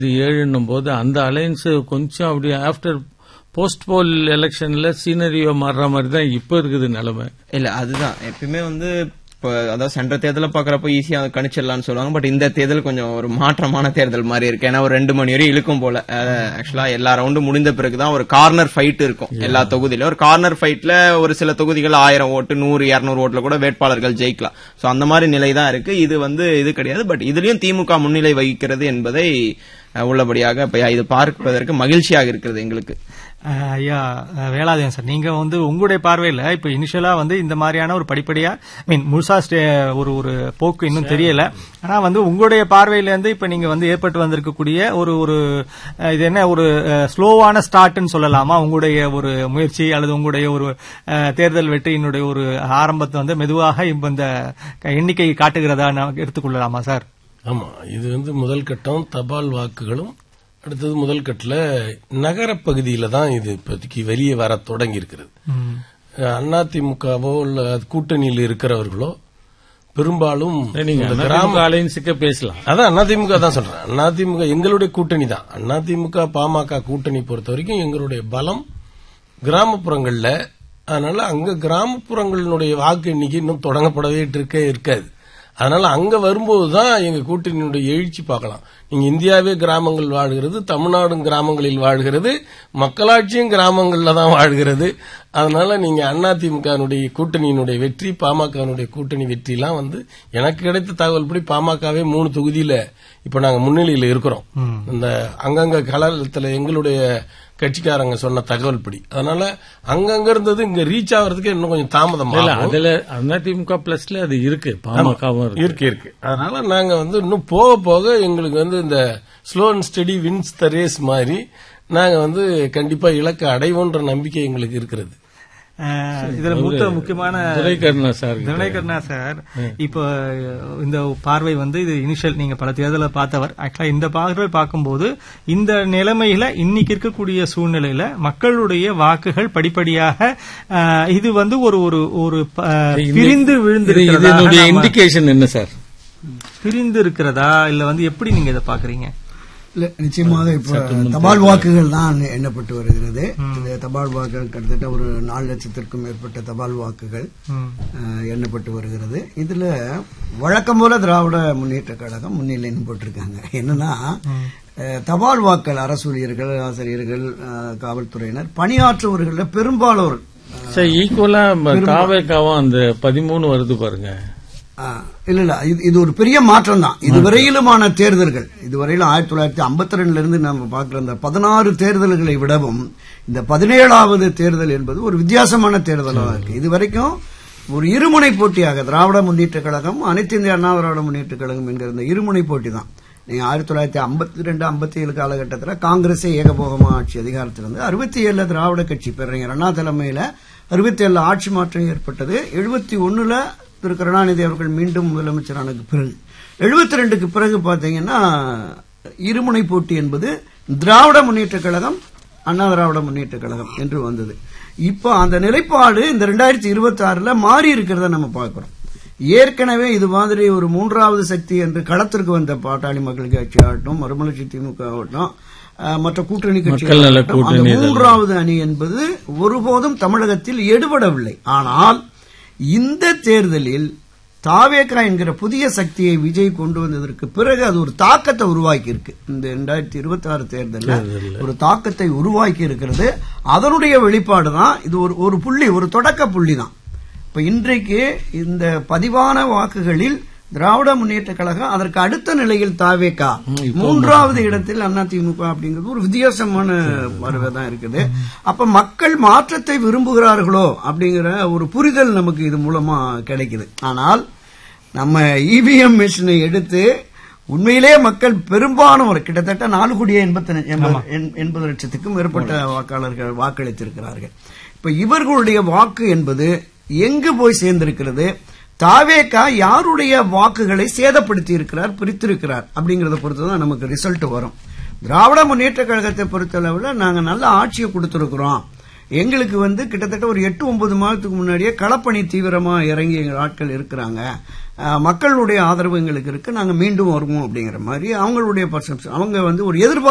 7 போது அந்த அலையன்ஸ் கொஞ்சம் அப்படி ஆஃப்டர் போஸ்ட் போல் எலெக்ஷன்ல சீனரியோ மாறுற மாதிரி தான் இப்ப இருக்குது நிலைமை. இல்ல அதுதான் எப்பயுமே அதாவது சென்ற தேர்தலை பாக்குறப்ப ஈஸியா கணிச்சிடலாம்னு சொல்லுவாங்க. பட் இந்த தேர்தல் கொஞ்சம் ஒரு மாற்றமான தேர்தல் மாதிரி இருக்கு. ஏன்னா ஒரு 2 மணி வரையும் இழுக்கும் போல. ஆக்சுவலா எல்லா ரவுண்டும் முடிந்த பிறகுதான் ஒரு கார்னர் ஃபைட் இருக்கும் எல்லா தொகுதியிலும். ஒரு கார்னர் ஃபைட்ல ஒரு சில தொகுதிகள் 1000 ஓட்டு 100-200 ஓட்டுல கூட வேட்பாளர்கள் ஜெயிக்கலாம். சோ அந்த மாதிரி நிலை தான் இருக்கு. இது கிடையாது. பட் இதுலயும் திமுக முன்னிலை வகிக்கிறது என்பதை உள்ளபடியாக இது பார்ப்பதற்கு மகிழ்ச்சியாக இருக்கிறது எங்களுக்கு. ஐயா வேலாதேவன் சார், நீங்க உங்களுடைய பார்வையில இப்ப இனிஷியலா இந்த மாதிரியான ஒரு படிப்படியா முழுசா ஒரு போக்கு இன்னும் தெரியல. ஆனா உங்களுடைய பார்வையில இருந்து இப்ப நீங்க ஏற்பட்டு வந்திருக்கக்கூடிய ஒரு இது என்ன ஒரு ஸ்லோவான ஸ்டார்ட்னு சொல்லலாமா? உங்களுடைய ஒரு முயற்சி அல்லது உங்களுடைய ஒரு தேர்தல் வெற்றியினுடைய ஒரு ஆரம்பத்தை மெதுவாக இந்த எண்ணிக்கை காட்டுகிறதா எடுத்துக்கொள்ளலாமா சார்? ஆமா, இது முதல் கட்டம் தபால் வாக்குகளும், அடுத்தது முதல் கட்டில நகர பகுதியில தான் இது இப்போதைக்கு வெளியே வர தொடங்கி இருக்கிறது. அதிமுகவோ இல்ல கூட்டணியில் இருக்கிறவர்களோ பெரும்பாலும் பேசலாம். அதான் அதிமுக தான் சொல்றேன். அதிமுக எங்களுடைய கூட்டணி தான். அதிமுக பாமக கூட்டணி பொறுத்த வரைக்கும் எங்களுடைய பலம் கிராமப்புறங்கள்ல. அதனால அங்க கிராமப்புறங்களுடைய வாக்கு எண்ணிக்கை இன்னும் தொடங்கப்படவே இருக்காது. அதனால அங்க வரும்போதுதான் எங்க கூட்டணியினுடைய எழுச்சி பார்க்கலாம். நீங்க இந்தியாவே கிராமங்கள் வாழ்கிறது, தமிழ்நாடும் கிராமங்களில் வாழ்கிறது, மக்களாட்சியும் கிராமங்கள்ல தான் வாழ்கிறது. அதனால நீங்க அதிமுகனுடைய கூட்டணியினுடைய வெற்றி, பாமகனுடைய கூட்டணி வெற்றி எல்லாம் எனக்கு கிடைத்த தகவல் படி பாமகவே 3 தொகுதியில இப்ப நாங்க முன்னிலையில இருக்கிறோம். இந்த அங்கங்க களத்துல எங்களுடைய கட்சிக்காரங்க சொன்ன தகவல் படி. அதனால அங்கங்க இருந்தது இங்க ரீச் ஆகிறதுக்கு இன்னும் கொஞ்சம் தாமதம். அதுல அதிமுக பிளஸ்ல அது இருக்கு, பாமகவும் இருக்கு. அதனால நாங்க இன்னும் போக போக எங்களுக்கு இந்த slow and study wins the race மாதிரி நாங்க கண்டிப்பா இலக்கை அடைவோன்ற நம்பிக்கை எங்களுக்கு இருக்கிறது. இதுல முக்கியமான தினகரனா சார், இப்ப இந்த பார்வை இது இனிஷியல் நீங்க பல தேர்தலை பார்த்தவர். ஆக்சுவலா இந்த பார்வை பார்க்கும்போது இந்த நிலைமையில இன்னைக்கு இருக்கக்கூடிய சூழ்நிலையில மக்களுடைய வாக்குகள் படிப்படியாக இது ஒரு பிரிந்து விழுந்து இண்டிகேஷன் என்ன சார்? பிரிந்து இருக்கிறதா இல்ல எப்படி நீங்க இதை பாக்குறீங்க? இல்ல, நிச்சயமாக இப்ப தபால் வாக்குகள் தான் எண்ணப்பட்டு வருகிறது. இந்த தபால் வாக்குகள் கிட்டத்தட்ட ஒரு 4 லட்சத்திற்கும் மேற்பட்ட தபால் வாக்குகள் எண்ணப்பட்டு வருகிறது. இதுல வழக்கம் போல திராவிட முன்னேற்ற கழகம் முன்னிலைன்னு போட்டிருக்காங்க. என்னன்னா தபால் வாக்கள் அரசு ஊழியர்கள், ஆசிரியர்கள், காவல்துறையினர், பணியாற்றுவர்கள் பெரும்பாலோர் ஈக்குவலா காவேக்காவும் அந்த 13 வருது பாருங்க. இல்ல இது ஒரு பெரிய மாற்றம் தான். இதுவரையிலுமான தேர்தல்கள், இதுவரையிலும் 1952 இருந்து நம்ம பார்க்கிற இந்த 16 தேர்தல்களை விடவும் இந்த 17வது தேர்தல் என்பது ஒரு வித்தியாசமான தேர்தலாக இருக்கு. இதுவரைக்கும் ஒரு இருமுனை போட்டியாக திராவிட முன்னேற்ற கழகம், அனைத்து இந்திய அண்ணா திராவிட முன்னேற்ற கழகம் என்கிற இந்த இருமுனை போட்டி தான். நீங்க 1952-57 காலகட்டத்தில் காங்கிரஸே ஏகபோகமா ஆட்சி அதிகாரத்தில் இருந்து 67 திராவிட கட்சி பேரறிஞர் அண்ணா தலைமையில 67 ஆட்சி மாற்றம் ஏற்பட்டது. 71 திரு கருணாநிதி அவர்கள் மீண்டும் முதலமைச்சரான பிறகு 72க்கு பிறகு பாத்தீங்கன்னா இருமுனை போட்டி என்பது திராவிட முன்னேற்ற கழகம், அண்ணா திராவிட முன்னேற்ற கழகம் என்று வந்தது. இப்ப அந்த நிலைப்பாடு இந்த 2026 மாறி இருக்கிறத நம்ம பார்க்கிறோம். ஏற்கனவே இது மாதிரி ஒரு 3வது சக்தி என்று களத்திற்கு வந்த பாட்டாளி மக்கள் கட்சி ஆகட்டும், மறுமலர்ச்சி திமுக ஆகட்டும், மற்ற கூட்டணி கட்சிகள், அந்த 3வது அணி என்பது ஒருபோதும் தமிழகத்தில் எடுபடவில்லை. ஆனால் இந்த தேர்தலில் தாவேகா என்கிற புதிய சக்தியை விஜய் கொண்டு வந்ததற்கு பிறகு அது ஒரு தாக்கத்தை உருவாக்கி இருக்கு. இந்த 2026 தேர்தலில் ஒரு தாக்கத்தை உருவாக்கி இருக்கிறது. அதனுடைய வெளிப்பாடு தான் இது. ஒரு புள்ளி, ஒரு தொடக்க புள்ளி தான். இப்ப இன்றைக்கு இந்த பதிவான வாக்குகளில் திராவிட முன்னேற்ற கழகம், அதற்கு அடுத்த நிலையில் தாவேகா, 3வது இடத்தில் அதிமுக அப்படிங்கிறது ஒரு வித்தியாசமான பார்வை தான் இருக்குது. அப்ப மக்கள் மாற்றத்தை விரும்புகிறார்களோ அப்படிங்கிற ஒரு புரிதல் நமக்கு இது மூலமா கிடைக்குது. ஆனால் நம்ம இவிஎம் மிஷினை எடுத்து உண்மையிலே மக்கள் பெரும்பாலும் கிட்டத்தட்ட 4,80 லட்சத்துக்கும் மேற்பட்ட வாக்காளர்கள் வாக்களித்திருக்கிறார்கள். இப்ப இவர்களுடைய வாக்கு என்பது எங்கு போய் சேர்ந்திருக்கிறது? தாவேகா யாருடைய வாக்குகளை சேதப்படுத்தி இருக்கிறார், பிரித்திருக்கிறார் அப்படிங்கறத பொறுத்துதான் நமக்கு ரிசல்ட் வரும். திராவிட முன்னேற்ற கழகத்தை பொறுத்தளவுல நாங்க நல்ல ஆட்சியை கொடுத்திருக்கிறோம். எங்களுக்கு கிட்டத்தட்ட ஒரு 8-9 மாதத்துக்கு முன்னாடியே களப்பணி தீவிரமா இறங்கி எங்க ஆட்கள் இருக்கிறாங்க. மக்களுடைய ஆதரவு எங்களுக்கு இருக்கு, நாங்க மீண்டும் வருவோம் அப்படிங்கிற மாதிரி அவங்களுடைய பர்செப்ஷன். அவங்க வந்து ஒரு எதிர்பார்ப்பு